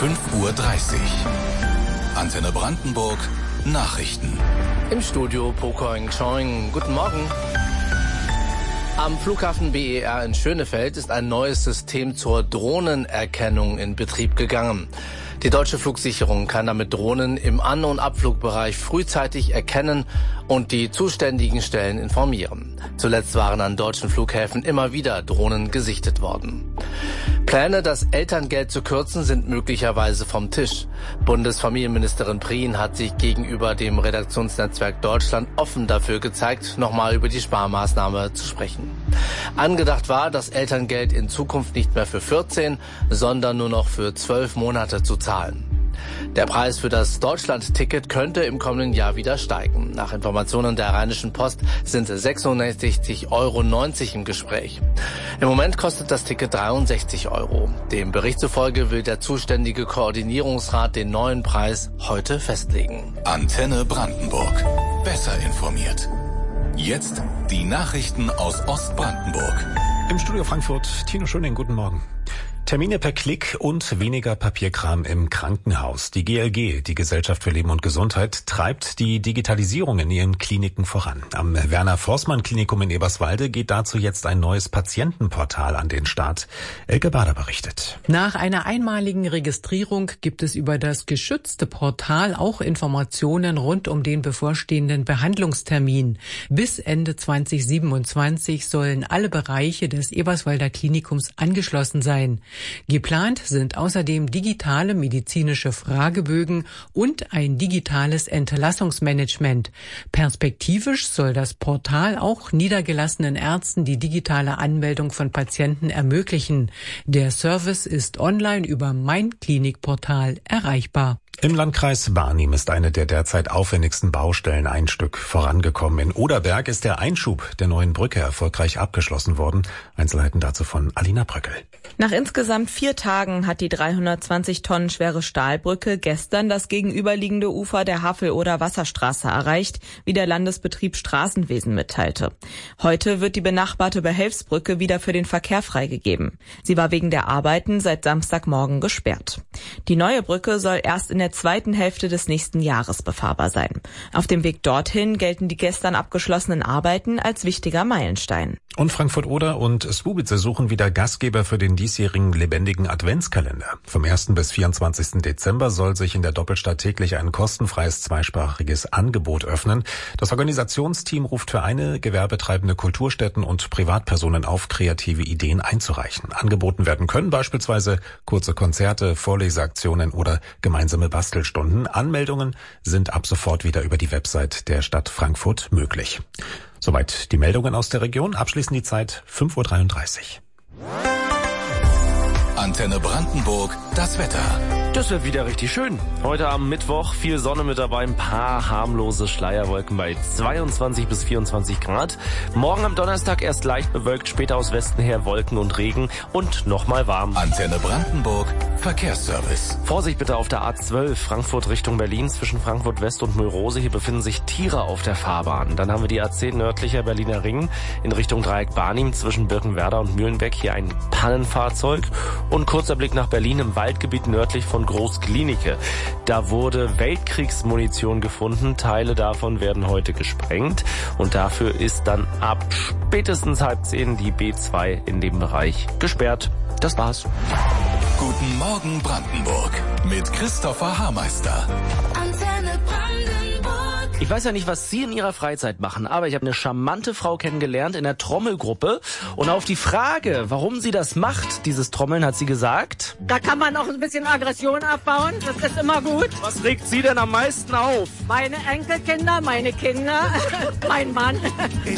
5:30 Uhr. Antenne Brandenburg, Nachrichten. Im Studio Pokoing Choing. Guten Morgen. Am Flughafen BER in Schönefeld ist ein neues System zur Drohnenerkennung in Betrieb gegangen. Die deutsche Flugsicherung kann damit Drohnen im An- und Abflugbereich frühzeitig erkennen und die zuständigen Stellen informieren. Zuletzt waren an deutschen Flughäfen immer wieder Drohnen gesichtet worden. Pläne, das Elterngeld zu kürzen, sind möglicherweise vom Tisch. Bundesfamilienministerin Prien hat sich gegenüber dem Redaktionsnetzwerk Deutschland offen dafür gezeigt, nochmal über die Sparmaßnahme zu sprechen. Angedacht war, das Elterngeld in Zukunft nicht mehr für 14, sondern nur noch für 12 Monate zu zahlen. Der Preis für das Deutschland-Ticket könnte im kommenden Jahr wieder steigen. Nach Informationen der Rheinischen Post sind 66,90 € im Gespräch. Im Moment kostet das Ticket 63 €. Dem Bericht zufolge will der zuständige Koordinierungsrat den neuen Preis heute festlegen. Antenne Brandenburg. Besser informiert. Jetzt die Nachrichten aus Ostbrandenburg. Im Studio Frankfurt, Tino Schöning, guten Morgen. Termine per Klick und weniger Papierkram im Krankenhaus. Die GLG, die Gesellschaft für Leben und Gesundheit, treibt die Digitalisierung in ihren Kliniken voran. Am Werner-Forssmann-Klinikum in Eberswalde geht dazu jetzt ein neues Patientenportal an den Start. Elke Bader berichtet. Nach einer einmaligen Registrierung gibt es über das geschützte Portal auch Informationen rund um den bevorstehenden Behandlungstermin. Bis Ende 2027 sollen alle Bereiche des Eberswalder Klinikums angeschlossen sein. Geplant sind außerdem digitale medizinische Fragebögen und ein digitales Entlassungsmanagement. Perspektivisch soll das Portal auch niedergelassenen Ärzten die digitale Anmeldung von Patienten ermöglichen. Der Service ist online über Mein Klinikportal erreichbar. Im Landkreis Barnim ist eine der derzeit aufwendigsten Baustellen ein Stück vorangekommen. In Oderberg ist der Einschub der neuen Brücke erfolgreich abgeschlossen worden. Einzelheiten dazu von Alina Bröckel. Nach insgesamt 4 Tagen hat die 320 Tonnen schwere Stahlbrücke gestern das gegenüberliegende Ufer der Havel-Oder Wasserstraße erreicht, wie der Landesbetrieb Straßenwesen mitteilte. Heute wird die benachbarte Behelfsbrücke wieder für den Verkehr freigegeben. Sie war wegen der Arbeiten seit Samstagmorgen gesperrt. Die neue Brücke soll erst in der zweiten Hälfte des nächsten Jahres befahrbar sein. Auf dem Weg dorthin gelten die gestern abgeschlossenen Arbeiten als wichtiger Meilenstein. Und Frankfurt-Oder und Swubitze suchen wieder Gastgeber für den diesjährigen lebendigen Adventskalender. Vom 1. bis 24. Dezember soll sich in der Doppelstadt täglich ein kostenfreies zweisprachiges Angebot öffnen. Das Organisationsteam ruft für eine gewerbetreibende Kulturstätten und Privatpersonen auf, kreative Ideen einzureichen. Angeboten werden können beispielsweise kurze Konzerte, Vorleseaktionen oder gemeinsame Bastelstunden. Anmeldungen sind ab sofort wieder über die Website der Stadt Frankfurt möglich. Soweit die Meldungen aus der Region. Abschließend die Zeit 5:33 Uhr. Antenne Brandenburg, das Wetter. Das wird wieder richtig schön. Heute am Mittwoch viel Sonne mit dabei, ein paar harmlose Schleierwolken bei 22 bis 24 Grad. Morgen am Donnerstag erst leicht bewölkt, später aus Westen her Wolken und Regen und nochmal warm. Antenne Brandenburg, Verkehrsservice. Vorsicht bitte auf der A12 Frankfurt Richtung Berlin zwischen Frankfurt West und Müllrose. Hier befinden sich Tiere auf der Fahrbahn. Dann haben wir die A10 nördlicher Berliner Ring in Richtung Dreieck Barnim zwischen Birkenwerder und Mühlenbeck. Hier ein Pannenfahrzeug. Und kurzer Blick nach Berlin im Waldgebiet nördlich von Großklinike. Da wurde Weltkriegsmunition gefunden. Teile davon werden heute gesprengt. Und dafür ist dann ab spätestens 9:30 die B2 in dem Bereich gesperrt. Das war's. Guten Morgen Brandenburg mit Christopher Haarmeister. Antenne Brandenburg. Ich weiß ja nicht, was Sie in Ihrer Freizeit machen, aber ich habe eine charmante Frau kennengelernt in der Trommelgruppe. Und auf die Frage, warum sie das macht, dieses Trommeln, hat sie gesagt: Da kann man auch ein bisschen Aggression abbauen, das ist immer gut. Was regt Sie denn am meisten auf? Meine Enkelkinder, meine Kinder, mein Mann.